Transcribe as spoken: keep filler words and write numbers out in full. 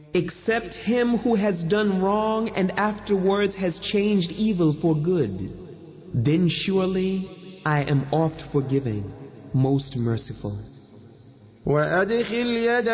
except him who has done wrong and afterwards has changed evil for good. Then surely I am oft forgiving, most merciful. وأدخل يدك